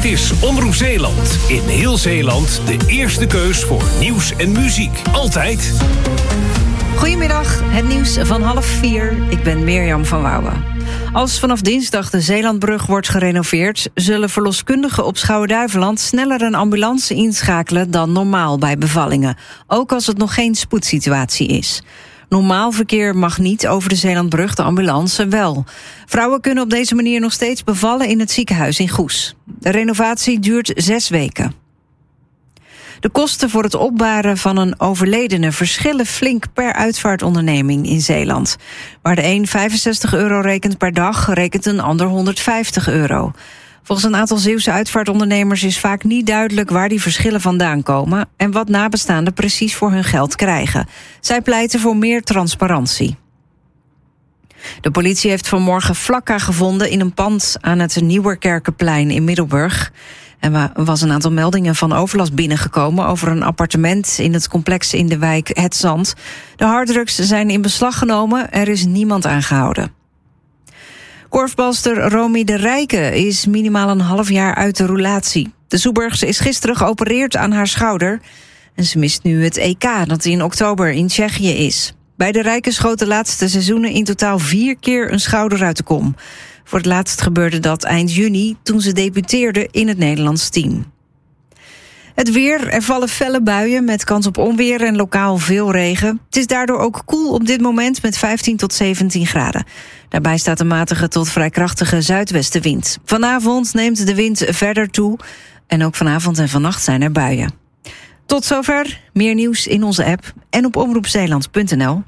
is Omroep Zeeland. In heel Zeeland de eerste keus voor nieuws en muziek. Altijd. Goedemiddag, het nieuws van 3:30. Ik ben Mirjam van Wouwen. Als vanaf dinsdag de Zeelandbrug wordt gerenoveerd, zullen verloskundigen op Schouwen-Duiveland sneller een ambulance inschakelen dan normaal bij bevallingen. Ook als het nog geen spoedsituatie is. Normaal verkeer mag niet over de Zeelandbrug, de ambulance wel. Vrouwen kunnen op deze manier nog steeds bevallen in het ziekenhuis in Goes. De renovatie duurt 6 weken. De kosten voor het opbaren van een overledene verschillen flink per uitvaartonderneming in Zeeland. Waar de een €65 rekent per dag, rekent een ander €150. Volgens een aantal Zeeuwse uitvaartondernemers is vaak niet duidelijk waar die verschillen vandaan komen en wat nabestaanden precies voor hun geld krijgen. Zij pleiten voor meer transparantie. De politie heeft vanmorgen flakka gevonden in een pand aan het Nieuwerkerkenplein in Middelburg. Er was een aantal meldingen van overlast binnengekomen over een appartement in het complex in de wijk Het Zand. De harddrugs zijn in beslag genomen, er is niemand aangehouden. Korfbalster Romy de Rijke is minimaal een half jaar uit de roulatie. De Soeburgse is gisteren geopereerd aan haar schouder en ze mist nu het EK dat in oktober in Tsjechië is. Bij de Rijke schoot de laatste seizoenen in totaal 4 keer een schouder uit de kom. Voor het laatst gebeurde dat eind juni toen ze debuteerde in het Nederlands team. Het weer, er vallen felle buien met kans op onweer en lokaal veel regen. Het is daardoor ook koel op dit moment met 15 tot 17 graden. Daarbij staat een matige tot vrij krachtige zuidwestenwind. Vanavond neemt de wind verder toe en ook vanavond en vannacht zijn er buien. Tot zover, meer nieuws in onze app en op omroepzeeland.nl.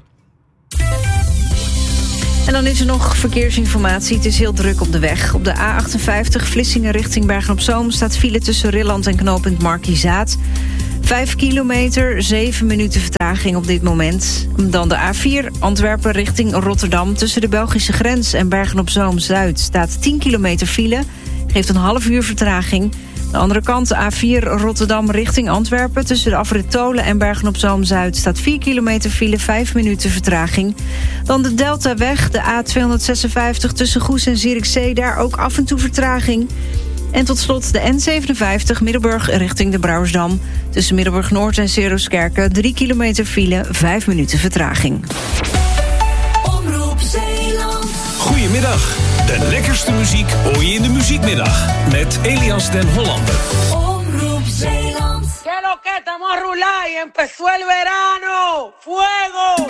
En dan is er nog verkeersinformatie. Het is heel druk op de weg. Op de A58 Vlissingen richting Bergen-op-Zoom staat file tussen Rilland en knooppunt Markizaat. 5 kilometer, 7 minuten vertraging op dit moment. Dan de A4 Antwerpen richting Rotterdam. Tussen de Belgische grens en Bergen-op-Zoom-Zuid staat 10 kilometer file. Geeft een half uur vertraging. De andere kant, de A4 Rotterdam richting Antwerpen. Tussen de afrit Tolen en Bergen-op-Zoom-Zuid staat 4 kilometer file, 5 minuten vertraging. Dan de Deltaweg, de A256 tussen Goes en Zierikzee. Daar ook af en toe vertraging. En tot slot de N57 Middelburg richting de Brouwersdam. Tussen Middelburg-Noord en Seroskerken 3 kilometer file, 5 minuten vertraging. Omroep Zeeland. Goedemiddag. De lekkerste muziek hoor je in de muziekmiddag. Met Elias den Hollander. Omroep Zeeland. Que lo que estamos a rular y empezó el verano. Fuego.